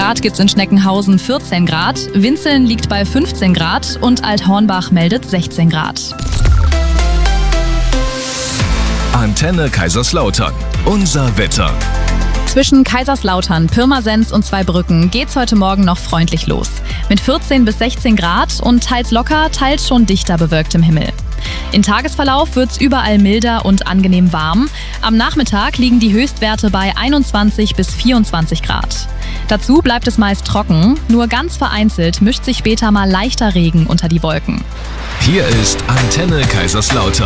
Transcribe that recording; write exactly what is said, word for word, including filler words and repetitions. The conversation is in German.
Grad gibt's in Schneckenhausen vierzehn Grad, Winzeln liegt bei fünfzehn Grad und Althornbach meldet sechzehn Grad. Antenne Kaiserslautern. Unser Wetter. Zwischen Kaiserslautern, Pirmasens und Zweibrücken geht's heute Morgen noch freundlich los. Mit vierzehn bis sechzehn Grad und teils locker, teils schon dichter bewölktem Himmel. Im Tagesverlauf wird's überall milder und angenehm warm. Am Nachmittag liegen die Höchstwerte bei einundzwanzig bis vierundzwanzig Grad. Dazu bleibt es meist trocken, nur ganz vereinzelt mischt sich später mal leichter Regen unter die Wolken. Hier ist Antenne Kaiserslautern.